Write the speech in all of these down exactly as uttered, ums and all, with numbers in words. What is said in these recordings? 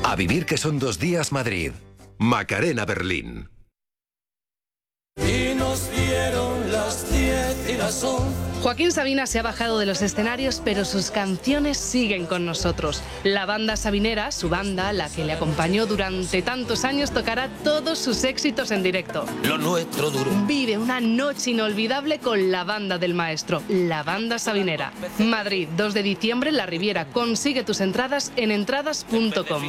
A vivir que son dos días Madrid. Macarena Berlín. Y nos dieron las diez y las once. Joaquín Sabina se ha bajado de los escenarios, pero sus canciones siguen con nosotros. La banda Sabinera, su banda, la que le acompañó durante tantos años, tocará todos sus éxitos en directo. Lo nuestro duro. Vive una noche inolvidable con la banda del maestro, la banda Sabinera. Madrid, dos de diciembre, La Riviera. Consigue tus entradas en entradas punto com.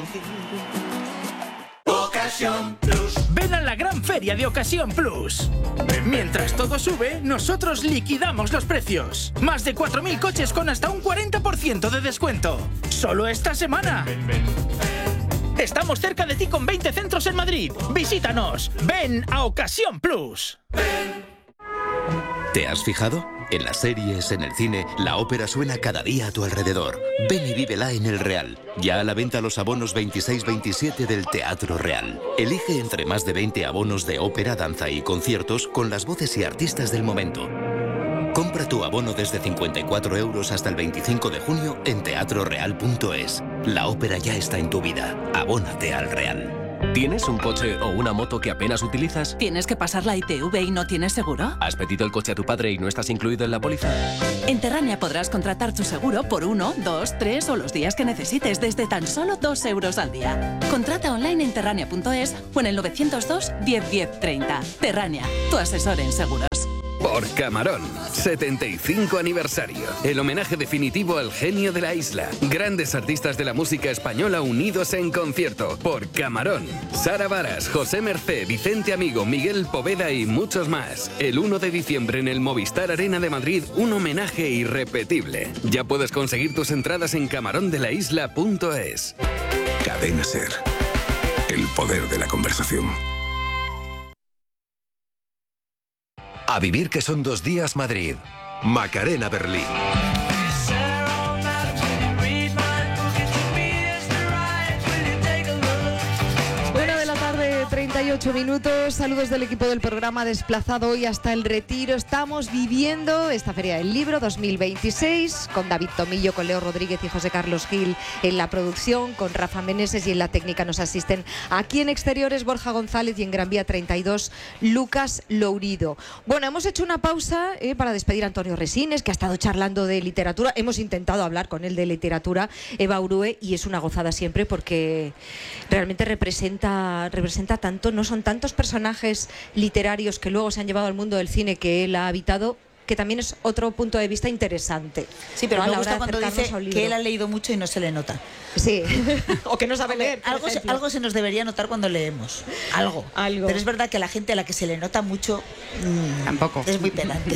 Ocasión Plus. Ven a la gran feria de Ocasión Plus. Mientras todo sube, nosotros liquidamos los precios. Más de cuatro mil coches con hasta un cuarenta por ciento de descuento. Solo esta semana. Estamos cerca de ti con veinte centros en Madrid. Visítanos. Ven a Ocasión Plus. ¿Te has fijado? En las series, en el cine, la ópera suena cada día a tu alrededor. Ven y vívela en El Real. Ya a la venta los abonos veintiséis veintisiete del Teatro Real. Elige entre más de veinte abonos de ópera, danza y conciertos con las voces y artistas del momento. Compra tu abono desde cincuenta y cuatro euros hasta el veinticinco de junio en teatro real punto es. La ópera ya está en tu vida. Abónate al Real. ¿Tienes un coche o una moto que apenas utilizas? ¿Tienes que pasar la I T V y no tienes seguro? ¿Has pedido el coche a tu padre y no estás incluido en la póliza? En Terrania podrás contratar tu seguro por uno, dos, tres o los días que necesites desde tan solo dos euros al día. Contrata online en terrania punto es o en el novecientos dos, diez, diez, treinta. Terrania, tu asesor en seguros. Por Camarón, setenta y cinco aniversario. El homenaje definitivo al genio de la isla. Grandes artistas de la música española unidos en concierto. Por Camarón. Sara Varas, José Mercé, Vicente Amigo, Miguel Poveda y muchos más. El uno de diciembre en el Movistar Arena de Madrid, un homenaje irrepetible. Ya puedes conseguir tus entradas en camarón de la isla punto es. Cadena Ser. El poder de la conversación. A vivir que son dos días Madrid. Macarena Berlín. treinta y ocho minutos, saludos del equipo del programa desplazado hoy hasta el Retiro. Estamos viviendo esta Feria del Libro dos mil veintiséis con David Tomillo, con Leo Rodríguez y José Carlos Gil en la producción, con Rafa Meneses, y en la técnica nos asisten aquí en exteriores Borja González y en Gran Vía treinta y dos Lucas Lourido. Bueno, hemos hecho una pausa eh, para despedir a Antonio Resines, que ha estado charlando de literatura. Hemos intentado hablar con él de literatura, Eva Urue, y es una gozada siempre porque realmente representa, representa tanto, no son tantos personajes literarios que luego se han llevado al mundo del cine que él ha habitado, que también es otro punto de vista interesante. Sí, pero ¿no? me gusta cuando dice que él ha leído mucho y no se le nota. Sí, o que no sabe leer. Algo se, algo se nos debería notar cuando leemos. Algo. Algo. Pero es verdad que a la gente a la que se le nota mucho mmm, tampoco es muy pedante.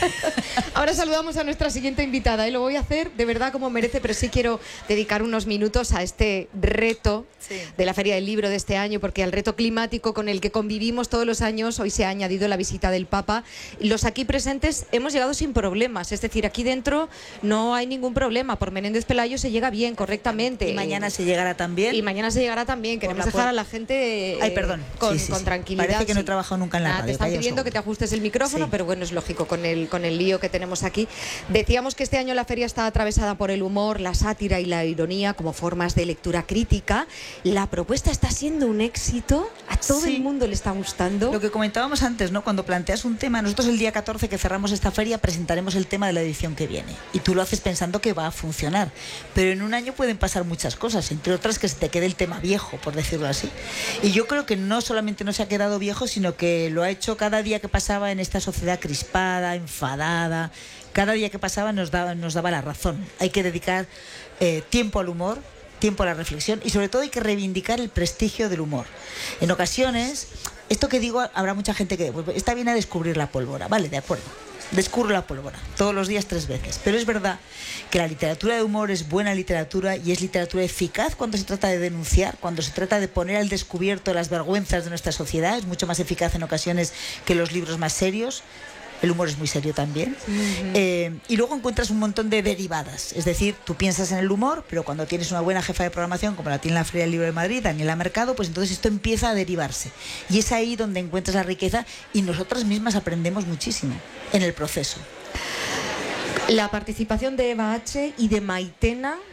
Ahora saludamos a nuestra siguiente invitada y lo voy a hacer de verdad como merece, pero sí quiero dedicar unos minutos a este reto sí. de la Feria del Libro de este año, porque al reto climático con el que convivimos todos los años, hoy se ha añadido la visita del Papa. Los aquí presentes hemos llegado sin problemas, es decir, aquí dentro no hay ningún problema. Por Menéndez Pelayo se llega bien, correctamente. Y mañana se llegará también. Y mañana se llegará también. Queremos dejar a la gente eh, Ay, perdón. con, sí, sí, con sí. tranquilidad. Parece que no he sí. trabajado nunca en la Nada, radio. te están pidiendo que te ajustes el micrófono, sí. pero bueno, es lógico con el, con el lío que tenemos aquí. Decíamos que este año la feria está atravesada por el humor, la sátira y la ironía como formas de lectura crítica. La propuesta está siendo un éxito, a todo sí. el mundo le está gustando. Lo que comentábamos antes, ¿no? Cuando planteas un tema, nosotros el día catorce que cerramos esta feria presentaremos el tema de la edición que viene. Y tú lo haces pensando que va a funcionar. Pero en un año pueden pasar muchas cosas, entre otras que se te quede el tema viejo, por decirlo así. Y yo creo que no solamente no se ha quedado viejo, sino que lo ha hecho cada día que pasaba en esta sociedad crispada, enfadada. Cada día que pasaba nos daba, nos daba la razón. Hay que dedicar eh, tiempo al humor, tiempo a la reflexión y sobre todo hay que reivindicar el prestigio del humor. En ocasiones, esto que digo, habrá mucha gente que pues, está bien a descubrir la pólvora, vale, de acuerdo. Descubro la pólvora, todos los días tres veces. Pero es verdad que la literatura de humor es buena literatura y es literatura eficaz cuando se trata de denunciar, cuando se trata de poner al descubierto las vergüenzas de nuestra sociedad. Es mucho más eficaz en ocasiones que los libros más serios. El humor es muy serio también. Uh-huh. eh, y luego encuentras un montón de derivadas. Es decir, tú piensas en el humor, pero cuando tienes una buena jefa de programación, como la tiene la Feria del Libro de Madrid, Daniela Mercado, pues entonces esto empieza a derivarse. Y es ahí donde encuentras la riqueza y nosotras mismas aprendemos muchísimo en el proceso. La participación de Eva H. y de Maitena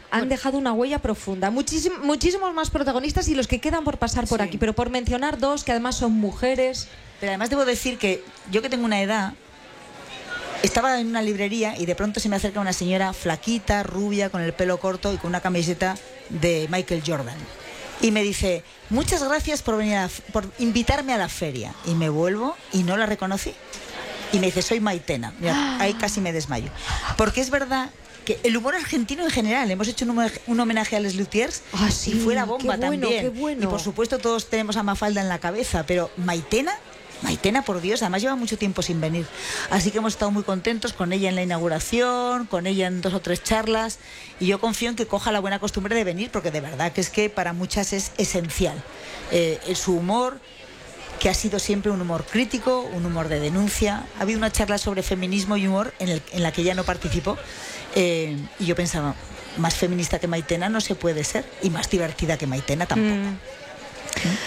han bueno. dejado una huella profunda. Muchísim, muchísimos más protagonistas y los que quedan por pasar por sí. aquí, pero por mencionar dos que además son mujeres. Pero además debo decir que yo que tengo una edad, estaba en una librería y de pronto se me acerca una señora flaquita, rubia, con el pelo corto y con una camiseta de Michael Jordan. Y me dice, muchas gracias por venir a, por invitarme a la feria. Y me vuelvo y no la reconocí. Y me dice, soy Maitena. Mira, ahí casi me desmayo. Porque es verdad que el humor argentino en general, hemos hecho un, un homenaje a Les Luthiers ah, sí, y fue la bomba qué bueno, también. Qué bueno. Y por supuesto todos tenemos a Mafalda en la cabeza, pero Maitena... Maitena, por Dios, además lleva mucho tiempo sin venir. Así que hemos estado muy contentos con ella en la inauguración, con ella en dos o tres charlas, y yo confío en que coja la buena costumbre de venir, porque de verdad que es que para muchas es esencial. Eh, su humor, que ha sido siempre un humor crítico, un humor de denuncia. Ha habido una charla sobre feminismo y humor en, el, en la que ella no participó, eh, y yo pensaba, más feminista que Maitena no se puede ser, y más divertida que Maitena tampoco. Mm. ¿Mm?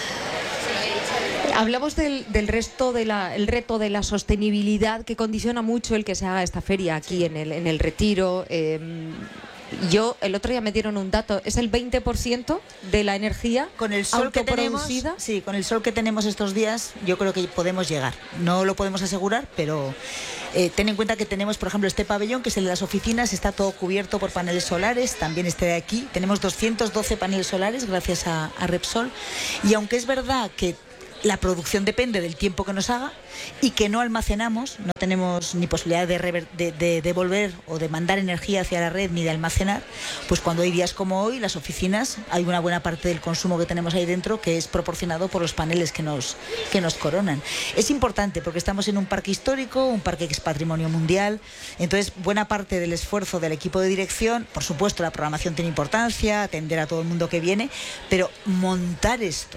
Hablamos del, del resto de la, el reto de la sostenibilidad que condiciona mucho el que se haga esta feria aquí en el, en el Retiro. Eh, yo el otro día me dieron un dato, es el veinte por ciento de la energía con el sol que tenemos, sí, con el sol que tenemos estos días, yo creo que podemos llegar. No lo podemos asegurar, pero eh, ten en cuenta que tenemos, por ejemplo, este pabellón que es el de las oficinas, está todo cubierto por paneles solares, también este de aquí. Tenemos doscientos doce paneles solares gracias a, a Repsol, y aunque es verdad que la producción depende del tiempo que nos haga y que no almacenamos, no tenemos ni posibilidad de, rever, de, de devolver o de mandar energía hacia la red ni de almacenar, pues cuando hay días como hoy, las oficinas, hay una buena parte del consumo que tenemos ahí dentro que es proporcionado por los paneles que nos, que nos coronan. Es importante porque estamos en un parque histórico, un parque que es patrimonio mundial, entonces buena parte del esfuerzo del equipo de dirección, por supuesto la programación tiene importancia, atender a todo el mundo que viene, pero montar esto,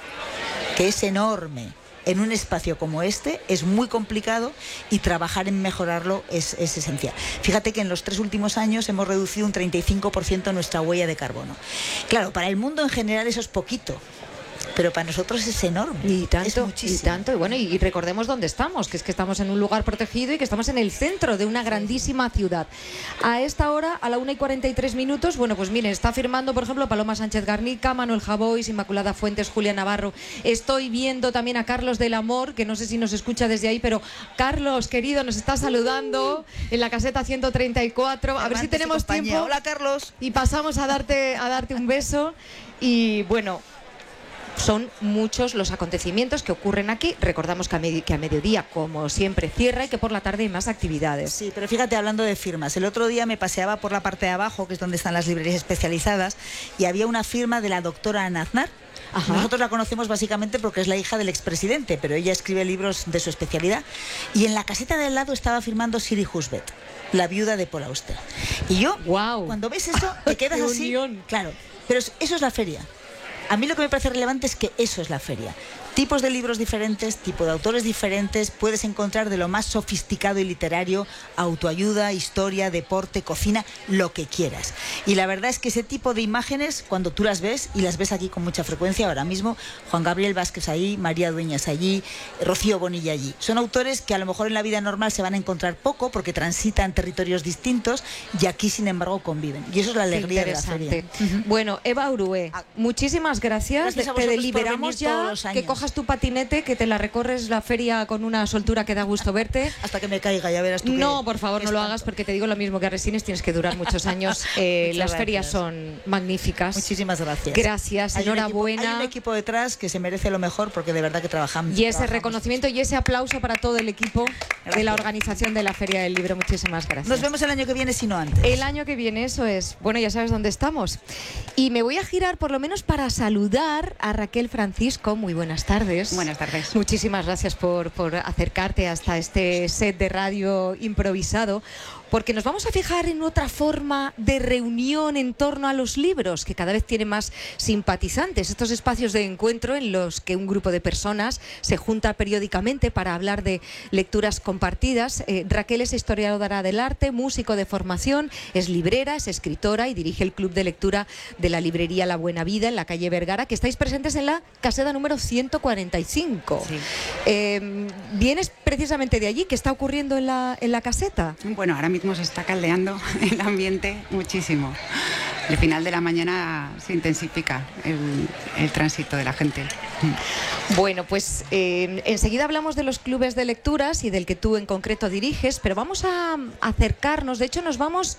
que es enorme, en un espacio como este, es muy complicado y trabajar en mejorarlo es, es esencial. Fíjate que en los tres últimos años hemos reducido un treinta y cinco por ciento nuestra huella de carbono. Claro, para el mundo en general eso es poquito, pero para nosotros es enorme. Y tanto, es muchísimo. Y tanto, y bueno, y, y recordemos dónde estamos, que es que estamos en un lugar protegido y que estamos en el centro de una grandísima ciudad. A esta hora, a la una y cuarenta y tres minutos, bueno, pues miren, está firmando, por ejemplo, Paloma Sánchez Garnica, Manuel Javois, Inmaculada Fuentes, Julia Navarro. Estoy viendo también a Carlos del Amor, que no sé si nos escucha desde ahí, pero Carlos, querido, nos está saludando en la caseta ciento treinta y cuatro. A ver si tenemos tiempo. Hola, Carlos. Y pasamos a darte, a darte un beso. Y bueno, son muchos los acontecimientos que ocurren aquí. Recordamos que a, med- que a mediodía, como siempre, cierra y que por la tarde hay más actividades. Sí, pero fíjate, hablando de firmas, el otro día me paseaba por la parte de abajo, que es donde están las librerías especializadas, y había una firma de la doctora Ana Aznar. Ajá. Nosotros la conocemos básicamente porque es la hija del expresidente, pero ella escribe libros de su especialidad. Y en la caseta de al lado estaba firmando Siri Husbeth, la viuda de Paul Auster. Y yo, wow, cuando ves eso, te quedas así. Claro, pero eso es la feria. A mí lo que me parece relevante es que eso es la feria. Tipos de libros diferentes, tipo de autores diferentes, puedes encontrar de lo más sofisticado y literario, autoayuda, historia, deporte, cocina, lo que quieras. Y la verdad es que ese tipo de imágenes, cuando tú las ves, y las ves aquí con mucha frecuencia ahora mismo, Juan Gabriel Vázquez allí, María Dueñas allí, Rocío Bonilla allí, son autores que a lo mejor en la vida normal se van a encontrar poco porque transitan territorios distintos y aquí sin embargo conviven. Y eso es la alegría de la feria. Uh-huh. Bueno, Eva Urué, muchísimas gracias. Gracias a te deliberamos ya, que cojas tu patinete, que te la recorres la feria con una soltura que da gusto verte. Hasta que me caiga, ya verás tú. No, por favor, no lo hagas, porque te digo lo mismo que a Resines, tienes que durar muchos años. Eh, las gracias. Ferias son magníficas. Muchísimas gracias. Gracias, hay enhorabuena. Un equipo, hay un equipo detrás que se merece lo mejor porque de verdad que trabajamos. Y ese trabajamos reconocimiento mucho. Y ese aplauso para todo el equipo gracias. De la organización de la Feria del Libro. Muchísimas gracias. Nos vemos el año que viene, si no antes. El año que viene, eso es. Bueno, ya sabes dónde estamos. Y me voy a girar por lo menos para saludar a Raquel Francisco. Muy buenas tardes. Buenas tardes. Muchísimas gracias por, por acercarte hasta este set de radio improvisado, porque nos vamos a fijar en otra forma de reunión en torno a los libros, que cada vez tiene más simpatizantes. Estos espacios de encuentro en los que un grupo de personas se junta periódicamente para hablar de lecturas compartidas. Eh, Raquel es historiadora del arte, músico de formación, es librera, es escritora y dirige el club de lectura de la librería La Buena Vida en la calle Vergara, que estáis presentes en la caseta número ciento cuarenta y cinco. Sí. Eh, ¿Vienes precisamente de allí? ¿Qué está ocurriendo en la, en la caseta? Bueno, ahora mismo se está caldeando el ambiente muchísimo. el final de la mañana se intensifica el, el tránsito de la gente. Bueno, pues eh, enseguida hablamos de los clubes de lecturas y del que tú en concreto diriges, pero vamos a acercarnos, de hecho nos vamos,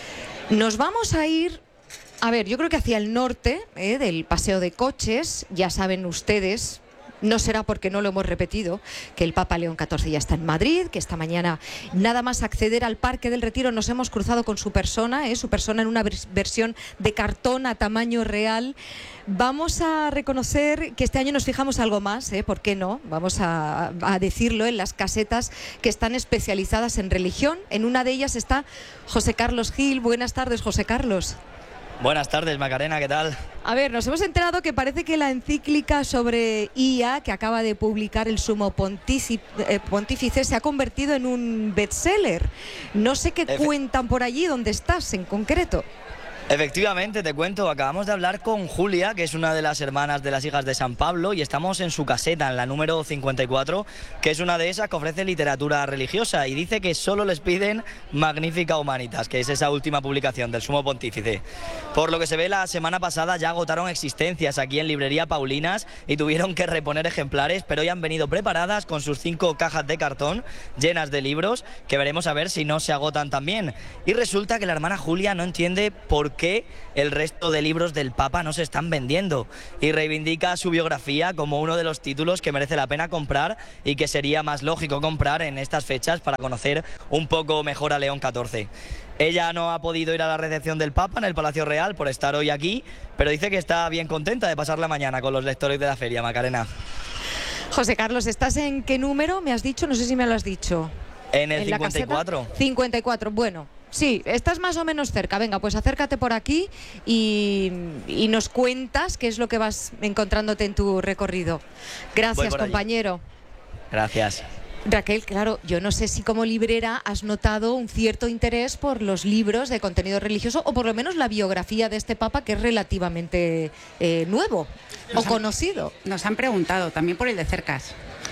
nos vamos a ir, a ver, yo creo que hacia el norte eh, del paseo de coches, ya saben ustedes. No será porque no lo hemos repetido, que el Papa León catorce ya está en Madrid, que esta mañana nada más acceder al Parque del Retiro nos hemos cruzado con su persona, ¿eh? su persona en una vers- versión de cartón a tamaño real. Vamos a reconocer que este año nos fijamos algo más, ¿eh? ¿Por qué no? Vamos a, a decirlo en las casetas que están especializadas en religión. En una de ellas está José Carlos Gil. Buenas tardes, José Carlos. Buenas tardes, Macarena, ¿qué tal? A ver, nos hemos enterado que parece que la encíclica sobre I A que acaba de publicar el sumo pontífice, eh, pontífice se ha convertido en un bestseller. No sé qué Efe... cuentan por allí, ¿dónde estás en concreto? Efectivamente, te cuento, acabamos de hablar con Julia, que es una de las hermanas de las hijas de San Pablo, y estamos en su caseta, en la número cincuenta y cuatro, que es una de esas que ofrece literatura religiosa, y dice que solo les piden Magnificat Humanitas, que es esa última publicación del Sumo Pontífice. Por lo que se ve, la semana pasada ya agotaron existencias aquí en Librería Paulinas y tuvieron que reponer ejemplares, pero hoy han venido preparadas con sus cinco cajas de cartón llenas de libros, que veremos a ver si no se agotan también. Y resulta que la hermana Julia no entiende por que el resto de libros del Papa no se están vendiendo y reivindica su biografía como uno de los títulos que merece la pena comprar y que sería más lógico comprar en estas fechas para conocer un poco mejor a León catorce. Ella no ha podido ir a la recepción del Papa en el Palacio Real por estar hoy aquí, pero dice que está bien contenta de pasar la mañana con los lectores de la feria, Macarena. José Carlos, ¿estás en qué número? Me has dicho, no sé si me lo has dicho. En el cincuenta y cuatro. cincuenta y cuatro, bueno. Sí, estás más o menos cerca. Venga, pues acércate por aquí y, y nos cuentas qué es lo que vas encontrándote en tu recorrido. Gracias, compañero. Gracias. Raquel, claro, yo no sé si como librera has notado un cierto interés por los libros de contenido religioso o por lo menos la biografía de este Papa, que es relativamente eh, nuevo nos o han, conocido. Nos han preguntado también por el de Cercas.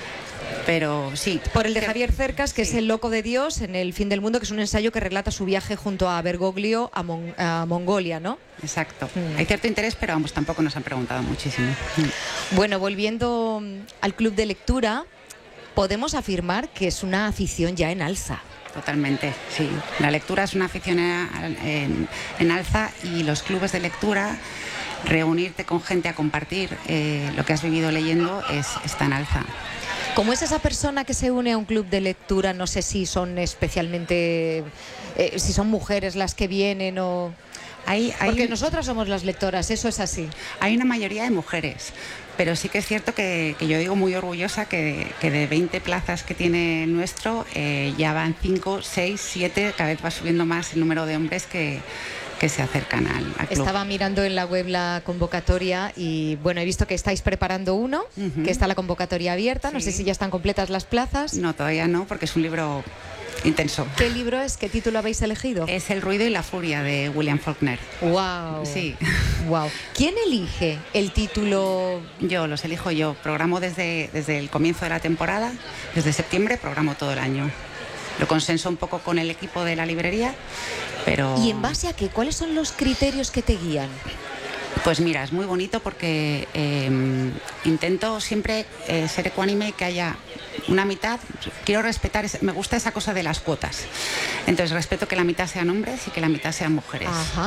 Pero sí. Por el de Javier Cercas, que sí. es El loco de Dios en El fin del mundo, que es un ensayo que relata su viaje junto a Bergoglio a, Mon a Mongolia, ¿no? Exacto. Mm. Hay cierto interés, pero vamos, tampoco nos han preguntado muchísimo. Mm. Bueno, volviendo al club de lectura, podemos afirmar que es una afición ya en alza. Totalmente, sí. La lectura es una afición en, en alza y los clubes de lectura, reunirte con gente a compartir eh, lo que has vivido leyendo, es, está en alza. ¿Cómo es esa persona que se une a un club de lectura? No sé si son especialmente, eh, si son mujeres las que vienen o... Hay, hay... Porque nosotras somos las lectoras, eso es así. Hay una mayoría de mujeres, pero sí que es cierto que, que yo digo muy orgullosa que, que de veinte plazas que tiene el nuestro, eh, ya van cinco, seis, siete, cada vez va subiendo más el número de hombres que... que se acercan al, al club. Estaba mirando en la web la convocatoria y bueno, he visto que estáis preparando uno, uh-huh. que está la convocatoria abierta, sí. No sé si ya están completas las plazas. No, todavía no, porque es un libro intenso. ¿Qué libro es? ¿Qué título habéis elegido? Es El ruido y la furia, de William Faulkner. Wow. Sí. Wow. ¿Quién elige el título? Yo, los elijo yo. Programo desde, desde el comienzo de la temporada, desde septiembre programo todo el año. Lo consenso un poco con el equipo de la librería, pero... ¿Y en base a qué? ¿Cuáles son los criterios que te guían? Pues mira, es muy bonito porque eh, intento siempre eh, ser ecuánime y que haya una mitad. Quiero respetar, me gusta esa cosa de las cuotas. Entonces respeto que la mitad sean hombres y que la mitad sean mujeres. Ajá.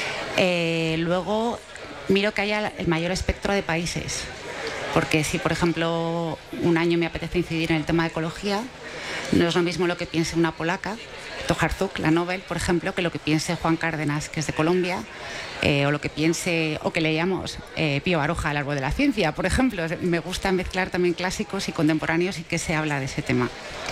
Eh, luego miro que haya el mayor espectro de países. Porque si, por ejemplo, un año me apetece incidir en el tema de ecología, no es lo mismo lo que piense una polaca, Tokarczuk, la Nobel, por ejemplo, que lo que piense Juan Cárdenas, que es de Colombia, eh, o lo que piense, o que leíamos eh, Pío Baroja, El árbol de la ciencia, por ejemplo. Me gusta mezclar también clásicos y contemporáneos y que se habla de ese tema.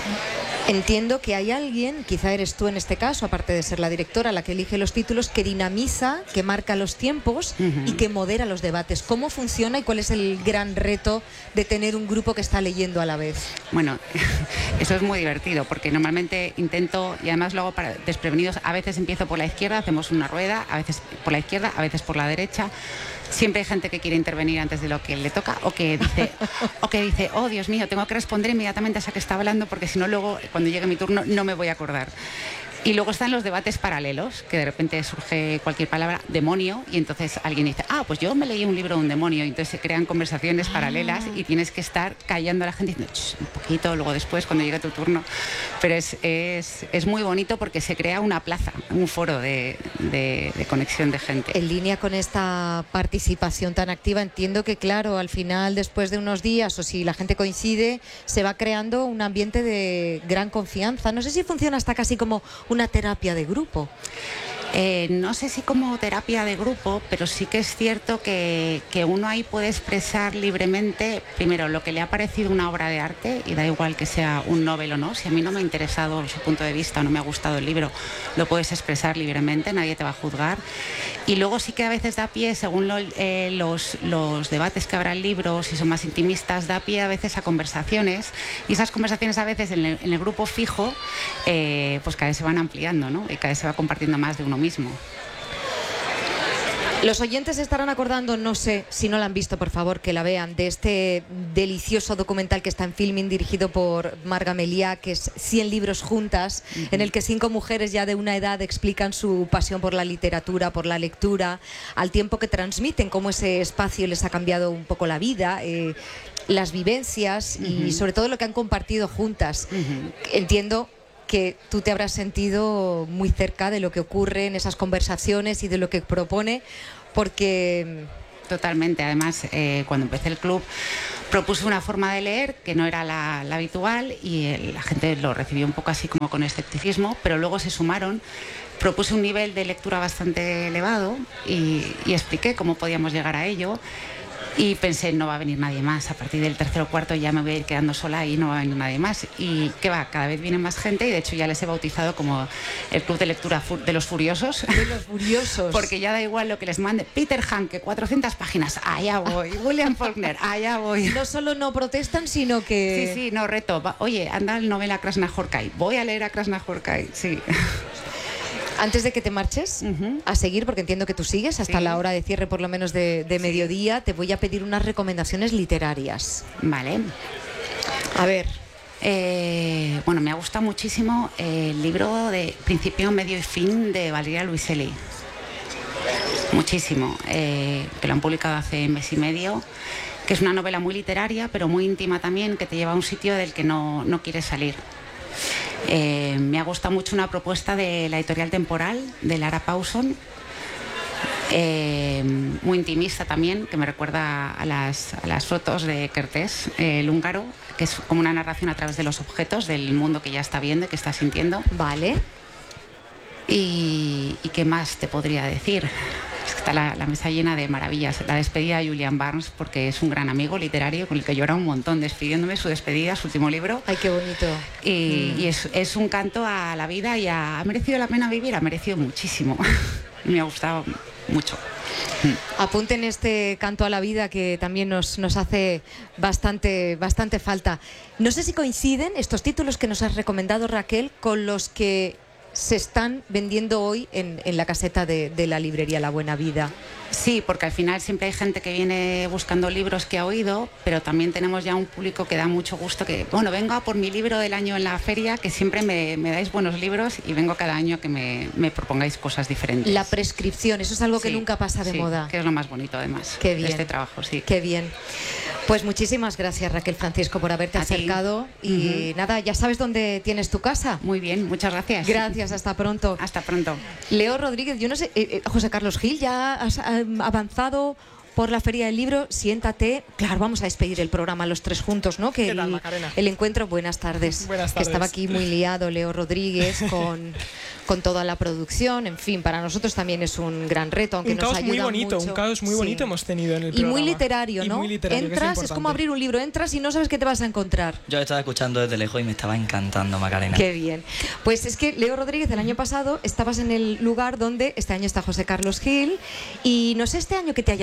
Entiendo que hay alguien, quizá eres tú en este caso, aparte de ser la directora, la que elige los títulos, que dinamiza, que marca los tiempos uh-huh. y que modera los debates. ¿Cómo funciona y cuál es el gran reto de tener un grupo que está leyendo a la vez? Bueno, eso es muy divertido porque normalmente intento, y además lo hago para desprevenidos, a veces empiezo por la izquierda, hacemos una rueda, a veces por la izquierda, a veces por la derecha. Siempre hay gente que quiere intervenir antes de lo que le toca o que dice, o que dice, oh Dios mío, tengo que responder inmediatamente a esa que está hablando porque si no luego cuando llegue mi turno no me voy a acordar. Y luego están los debates paralelos, que de repente surge cualquier palabra, demonio, y entonces alguien dice, ah, pues yo me leí un libro de un demonio, y entonces se crean conversaciones ah. paralelas y tienes que estar callando a la gente diciendo, un poquito, luego después, cuando llegue tu turno. Pero es, es, es muy bonito porque se crea una plaza, un foro de, de, de conexión de gente. En línea con esta participación tan activa, entiendo que, claro, al final, después de unos días, o si la gente coincide, se va creando un ambiente de gran confianza. No sé si funciona hasta casi como una terapia de grupo. Eh, no sé si como terapia de grupo, pero sí que es cierto que, que uno ahí puede expresar libremente, primero, lo que le ha parecido una obra de arte, y da igual que sea un novel o no. Si a mí no me ha interesado su punto de vista o no me ha gustado el libro, lo puedes expresar libremente, nadie te va a juzgar. Y luego sí que a veces da pie, según lo, eh, los, los debates que habrá en libros, si son más intimistas, da pie a veces a conversaciones, y esas conversaciones a veces en el, en el grupo fijo, eh, pues cada vez se van ampliando, ¿no? Y cada vez se va compartiendo más de uno mismo. Los oyentes se estarán acordando, no sé si no la han visto, por favor, que la vean, de este delicioso documental que está en Filmin, dirigido por Marga Meliá, que es cien libros juntas, uh-huh. en el que cinco mujeres ya de una edad explican su pasión por la literatura, por la lectura, al tiempo que transmiten cómo ese espacio les ha cambiado un poco la vida, eh, las vivencias uh-huh. y sobre todo lo que han compartido juntas. Uh-huh. Entiendo que tú te habrás sentido muy cerca de lo que ocurre en esas conversaciones y de lo que propone, porque... Totalmente. Además, eh, cuando empecé el club propuse una forma de leer que no era la, la habitual, y eh, la gente lo recibió un poco así como con escepticismo, pero luego se sumaron. Propuse un nivel de lectura bastante elevado y, y expliqué cómo podíamos llegar a ello. Y pensé, no va a venir nadie más. A partir del tercero o cuarto ya me voy a ir quedando sola y no va a venir nadie más. Y qué va, cada vez viene más gente, y de hecho ya les he bautizado como el club de lectura de los furiosos. De los furiosos. Porque ya da igual lo que les mande. Peter Hanke, cuatrocientas páginas, allá voy. William Faulkner, allá voy. No solo no protestan, sino que... Sí, sí, no, reto. Va, oye, anda el novela Krasna-Horkai. Voy a leer a Krasna-Horkai, sí. Antes de que te marches, uh-huh. a seguir, porque entiendo que tú sigues hasta sí. la hora de cierre, por lo menos de, de mediodía, te voy a pedir unas recomendaciones literarias. Vale. A ver. Eh, bueno, me ha gustado muchísimo el libro de Principio, Medio y Fin de Valeria Luiselli. Muchísimo. Eh, que lo han publicado hace mes y medio. Que es una novela muy literaria, pero muy íntima también, que te lleva a un sitio del que no, no quieres salir. Eh, me ha gustado mucho una propuesta de la editorial Temporal, de Lara Paulson, eh, muy intimista también, que me recuerda a las, a las fotos de Kertész, eh, el húngaro, que es como una narración a través de los objetos, del mundo que ya está viendo y que está sintiendo. Vale. Y, y ¿qué más te podría decir? Es que está la, la mesa llena de maravillas. La despedida de Julian Barnes, porque es un gran amigo literario con el que llora un montón despidiéndome, su despedida, su último libro. Ay, qué bonito. Y, mm. y es, es un canto a la vida y a, ha merecido la pena vivir, ha merecido muchísimo. Me ha gustado mucho. Apunten este canto a la vida, que también nos, nos hace bastante, bastante falta. No sé si coinciden estos títulos que nos has recomendado, Raquel, con los que se están vendiendo hoy en, en la caseta de, de la librería La Buena Vida. Sí, porque al final siempre hay gente que viene buscando libros que ha oído, pero también tenemos ya un público que da mucho gusto, que, bueno, vengo a por mi libro del año en la feria, que siempre me, me dais buenos libros, y vengo cada año que me, me propongáis cosas diferentes. La prescripción, eso es algo que sí, nunca pasa de sí, moda. Que es lo más bonito, además, Qué bien. de este trabajo, sí. Qué bien. Pues muchísimas gracias, Raquel Francisco, por haberte a acercado. Ti. Y uh-huh. nada, ya sabes dónde tienes tu casa. Muy bien, muchas gracias. Gracias, hasta pronto. Hasta pronto. Leo Rodríguez, yo no sé, eh, José Carlos Gil, ya has eh, avanzado por la Feria del Libro, siéntate. Claro, vamos a despedir el programa los tres juntos, ¿no? Que ¿Qué el, tal, Macarena? el encuentro, buenas tardes. Buenas Que tardes. estaba aquí muy liado Leo Rodríguez con, con toda la producción. En fin, para nosotros también es un gran reto, aunque un nos caos ayuda muy bonito, mucho. un caos muy bonito sí. hemos tenido en el y programa. muy literario, y ¿no? Muy literario, entras, es, es como abrir un libro, entras y no sabes qué te vas a encontrar. Yo estaba escuchando desde lejos y me estaba encantando, Macarena. Qué bien. Pues es que, Leo Rodríguez, el año pasado estabas en el lugar donde este año está José Carlos Gil, y no sé este año qué te ha llamado la atención.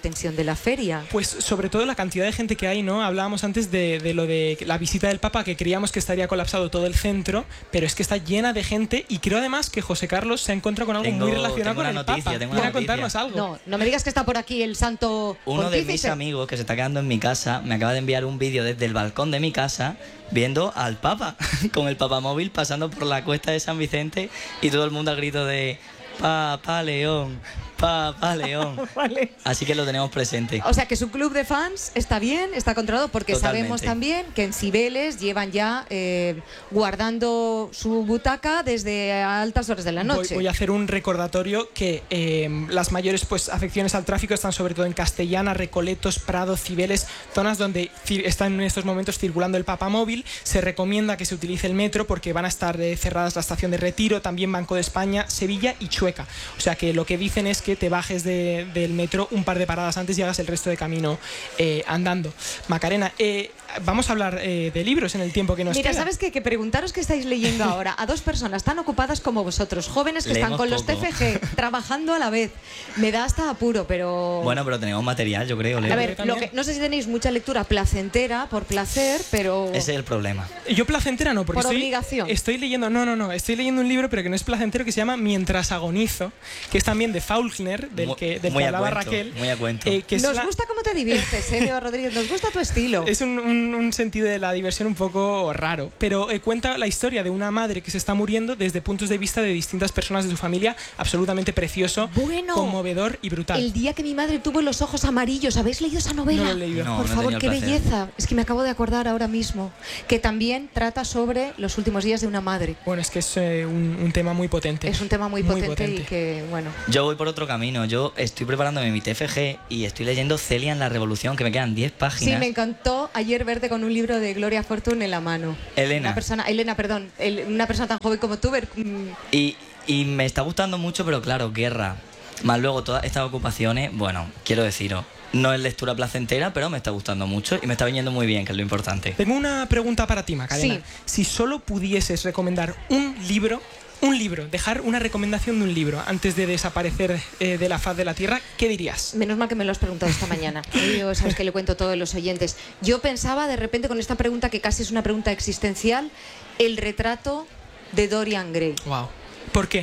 atención de la feria? Pues sobre todo la cantidad de gente que hay, ¿no? Hablábamos antes de, de lo de la visita del Papa, que creíamos que estaría colapsado todo el centro, pero es que está llena de gente y creo además que José Carlos se ha encontrado con algo tengo, muy relacionado con el noticia, Papa. Tengo ¿Quiere una contarnos algo? No, no me digas que está por aquí el santo Uno pontífice. de mis amigos que se está quedando en mi casa me acaba de enviar un vídeo desde el balcón de mi casa viendo al Papa, con el papamóvil pasando por la cuesta de San Vicente y todo el mundo al grito de Papa León, Papa León. Vale. Así que lo tenemos presente. O sea que su club de fans está bien, está controlado, porque Totalmente. sabemos también que en Cibeles llevan ya eh, guardando su butaca desde altas horas de la noche. Voy, voy a hacer un recordatorio que eh, las mayores pues, afecciones al tráfico están sobre todo en Castellana, Recoletos, Prado, Cibeles, zonas donde están en estos momentos circulando el papamóvil. Se recomienda que se utilice el metro porque van a estar eh, cerradas la estación de Retiro, también Banco de España, Sevilla y Chueca. O sea que lo que dicen es que te bajes de, del metro un par de paradas antes y hagas el resto de camino eh, andando. Macarena, eh, vamos a hablar eh, de libros en el tiempo que nos Mira, queda. ¿sabes qué? Que preguntaros qué estáis leyendo ahora a dos personas tan ocupadas como vosotros, jóvenes que Leemos están con los poco. T F G, trabajando a la vez. Me da hasta apuro, pero... Bueno, pero tenemos material, yo creo, Leo. A ver, lo que, no sé si tenéis mucha lectura placentera, por placer, pero... Ese es el problema. Yo placentera no, porque Por estoy, obligación. estoy leyendo, no, no, no, estoy leyendo un libro pero que no es placentero, que se llama Mientras agonizo, que es también de Faulkner, del Muy- que, del muy que a hablaba cuento, Raquel. muy a cuento. eh, que es Nos una- gusta cómo te diviertes, ¿eh, Leo Rodríguez? Nos gusta tu estilo. Es un, un- un sentido de la diversión un poco raro, pero eh, cuenta la historia de una madre que se está muriendo desde puntos de vista de distintas personas de su familia, absolutamente precioso, Bueno, conmovedor y brutal. El día que mi madre tuvo los ojos amarillos, ¿habéis leído esa novela? No lo he leído. No, Por no he favor, tenido qué el placer. belleza. Es que me acabo de acordar ahora mismo. Que también trata sobre los últimos días de una madre. Bueno, es que es eh, un, un tema muy potente. Es un tema muy, potente, y que, bueno... Yo voy por otro camino. Yo estoy preparándome mi T F G y estoy leyendo Celia en la Revolución, que me quedan diez páginas. Sí, me encantó ayer verte con un libro de Gloria Fortune en la mano. Elena. Una persona, Elena, perdón. el- una persona tan joven como tú. Ver, mm, Y, y me está gustando mucho, pero claro, guerra. Más luego todas estas ocupaciones, bueno, quiero deciros, no es lectura placentera, pero me está gustando mucho y me está viniendo muy bien, que es lo importante. Tengo una pregunta para ti, Macarena. Sí. Si solo pudieses recomendar un libro, un libro, dejar una recomendación de un libro antes de desaparecer eh, de la faz de la Tierra, ¿qué dirías? menos mal que me lo has preguntado esta mañana. Yo, sabes que le cuento a todos los oyentes. Yo pensaba de repente con esta pregunta, que casi es una pregunta existencial, el retrato de Dorian Gray. Wow. ¿Por qué?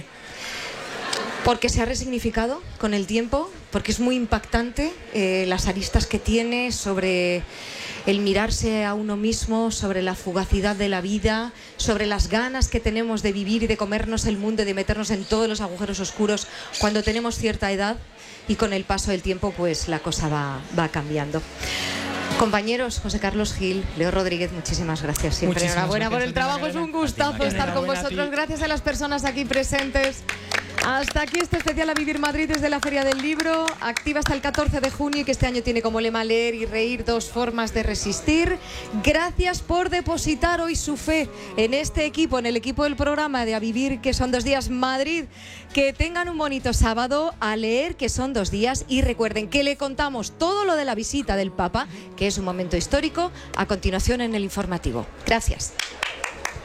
Porque se ha resignificado con el tiempo, porque es muy impactante eh, las aristas que tiene sobre el mirarse a uno mismo, sobre la fugacidad de la vida, sobre las ganas que tenemos de vivir y de comernos el mundo y de meternos en todos los agujeros oscuros cuando tenemos cierta edad, y con el paso del tiempo pues la cosa va, va cambiando. Compañeros, José Carlos Gil, Leo Rodríguez, muchísimas gracias. Siempre Muchísimas enhorabuena por gracias el a ti, trabajo, es Macarena. un gustazo A ti, estar con enhorabuena a ti. vosotros. Gracias a las personas aquí presentes. Hasta aquí este especial A Vivir Madrid desde la Feria del Libro, activa hasta el catorce de junio, y que este año tiene como lema leer y reír, dos formas de resistir. Gracias por depositar hoy su fe en este equipo, en el equipo del programa de A Vivir, que son dos días Madrid. Que tengan un bonito sábado, a leer, que son dos días, y recuerden que le contamos todo lo de la visita del Papa, que es un momento histórico, a continuación en el informativo. Gracias.